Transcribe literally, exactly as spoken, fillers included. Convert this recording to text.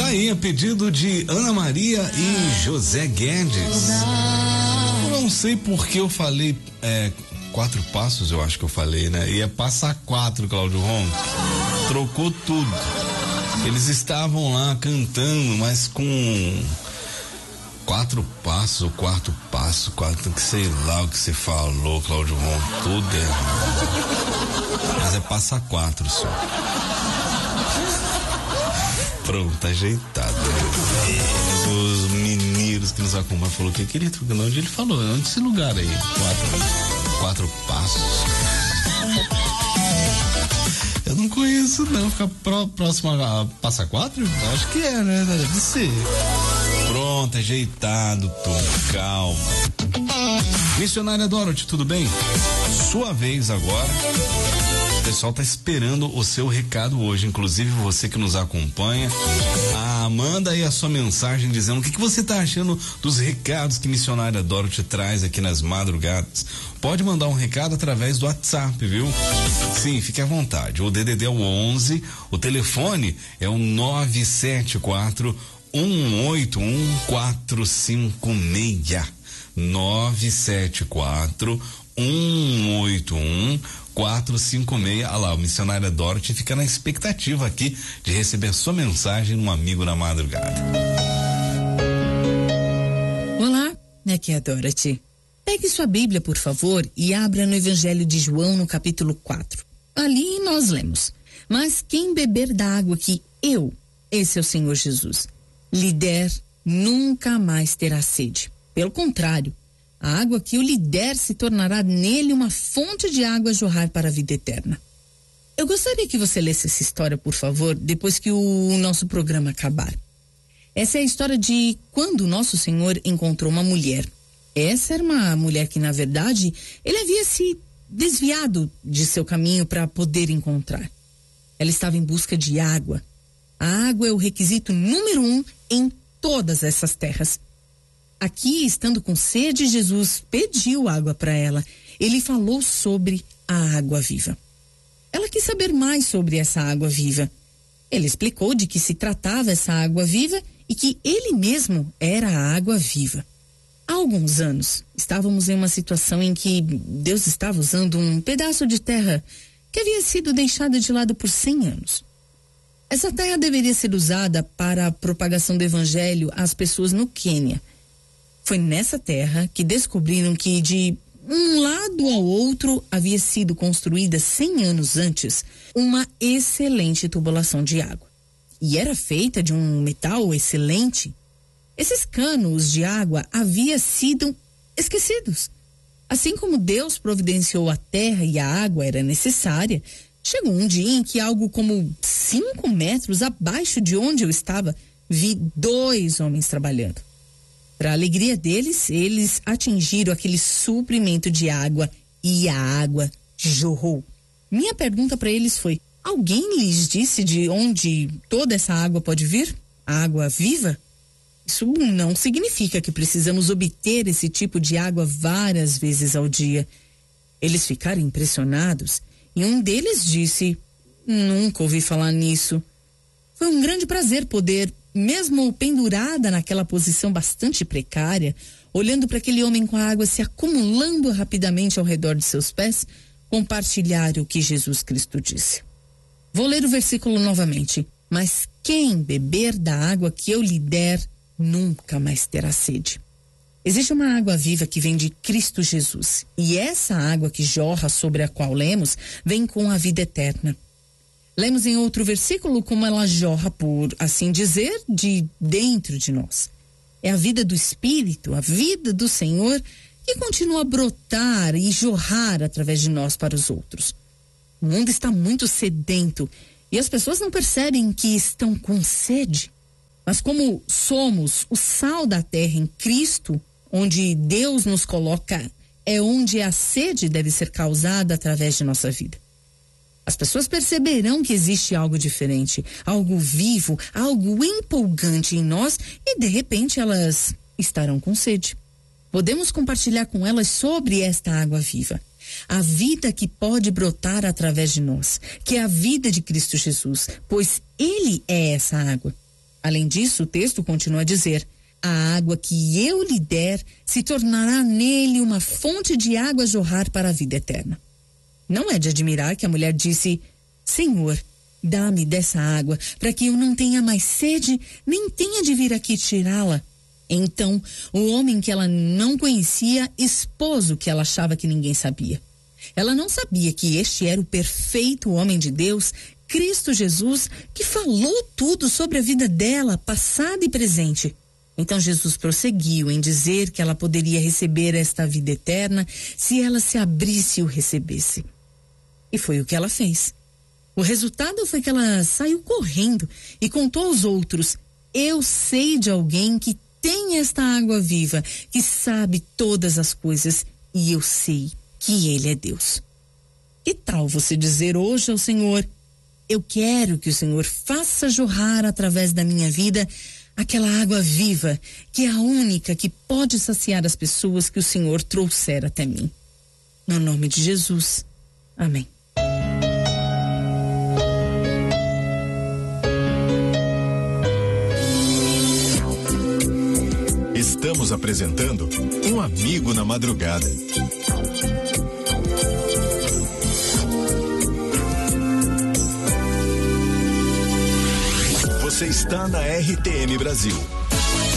aí, a pedido de Ana Maria e José Guedes. Eu não sei por que eu falei é, quatro passos, eu acho que eu falei, né? Ia passar quatro, Cláudio Ron. Trocou tudo. Eles estavam lá cantando, mas com quatro passos, o quarto passo, quatro, que sei lá o que você falou, Cláudio Ron, tudo errado. Mas é passa quatro só. Pronto, tá ajeitado. Os mineiros que nos acompanham falou que queria trocar, onde ele falou, onde esse lugar aí? Quatro, quatro passos. Eu não conheço não, fica pró, próximo a Passa Quatro? Acho que é, né? Deve ser. Pronto, ajeitado, Tom, calma. Missionária Dorothy, tudo bem? Sua vez agora. O pessoal tá esperando o seu recado hoje, inclusive você que nos acompanha. Ah, manda aí a sua mensagem dizendo o que, que você tá achando dos recados que Missionária Dorothy traz aqui nas madrugadas. Pode mandar um recado através do WhatsApp, viu? Sim, fique à vontade. O D D D é o onze, o telefone é o nove sete quatro um oito um quatro cinco seis. nove sete quatro um oito um quatro cinco seis. Olha lá, o Missionária Dorothy fica na expectativa aqui de receber sua mensagem no Amigo na Madrugada. Olá, aqui é a Dorothy. Pegue sua Bíblia, por favor, e abra no Evangelho de João, no capítulo quatro. Ali nós lemos: mas quem beber da água que eu, esse é o Senhor Jesus, lhe der, nunca mais terá sede. Pelo contrário, a água que eu lhe der se tornará nele uma fonte de água a jorrar para a vida eterna. Eu gostaria que você lesse essa história, por favor, depois que o nosso programa acabar. Essa é a história de quando o nosso Senhor encontrou uma mulher. Essa era uma mulher que, na verdade, ele havia se desviado de seu caminho para poder encontrar. Ela estava em busca de água. A água é o requisito número um em todas essas terras. Aqui, estando com sede, Jesus pediu água para ela. Ele falou sobre a água viva. Ela quis saber mais sobre essa água viva. Ele explicou de que se tratava essa água viva e que ele mesmo era a água viva. Há alguns anos, estávamos em uma situação em que Deus estava usando um pedaço de terra que havia sido deixada de lado por cem anos. Essa terra deveria ser usada para a propagação do evangelho às pessoas no Quênia. Foi nessa terra que descobriram que de um lado ao outro havia sido construída cem anos antes uma excelente tubulação de água. E era feita de um metal excelente. Esses canos de água haviam sido esquecidos. Assim como Deus providenciou a terra e a água era necessária, chegou um dia em que algo como cinco metros abaixo de onde eu estava, vi dois homens trabalhando. Para a alegria deles, eles atingiram aquele suprimento de água e a água jorrou. Minha pergunta para eles foi: alguém lhes disse de onde toda essa água pode vir? A água viva? Isso não significa que precisamos obter esse tipo de água várias vezes ao dia. Eles ficaram impressionados e um deles disse: nunca ouvi falar nisso. Foi um grande prazer poder, mesmo pendurada naquela posição bastante precária, olhando para aquele homem com a água se acumulando rapidamente ao redor de seus pés, compartilhar o que Jesus Cristo disse. Vou ler o versículo novamente. Mas quem beber da água que eu lhe der, nunca mais terá sede. Existe uma água viva que vem de Cristo Jesus, e essa água que jorra sobre a qual lemos vem com a vida eterna. Lemos em outro versículo como ela jorra, por assim dizer, de dentro de nós. É a vida do Espírito, a vida do Senhor, que continua a brotar e jorrar através de nós para os outros. O mundo está muito sedento e as pessoas não percebem que estão com sede. Mas como somos o sal da terra em Cristo, onde Deus nos coloca, é onde a sede deve ser causada através de nossa vida. As pessoas perceberão que existe algo diferente, algo vivo, algo empolgante em nós e de repente elas estarão com sede. Podemos compartilhar com elas sobre esta água viva. A vida que pode brotar através de nós, que é a vida de Cristo Jesus, pois Ele é essa água. Além disso, o texto continua a dizer: a água que eu lhe der se tornará nele uma fonte de água a jorrar para a vida eterna. Não é de admirar que a mulher disse: Senhor, dá-me dessa água, para que eu não tenha mais sede, nem tenha de vir aqui tirá-la. Então, o homem que ela não conhecia expôs o que ela achava que ninguém sabia. Ela não sabia que este era o perfeito homem de Deus, Cristo Jesus, que falou tudo sobre a vida dela, passada e presente. Então Jesus prosseguiu em dizer que ela poderia receber esta vida eterna se ela se abrisse e o recebesse. E foi o que ela fez. O resultado foi que ela saiu correndo e contou aos outros: eu sei de alguém que tem esta água viva, que sabe todas as coisas, e eu sei que ele é Deus. Que tal você dizer hoje ao Senhor: eu quero que o Senhor faça jorrar através da minha vida aquela água viva, que é a única que pode saciar as pessoas que o Senhor trouxer até mim. No nome de Jesus. Amém. Estamos apresentando Um Amigo na Madrugada. Você está na R T M Brasil,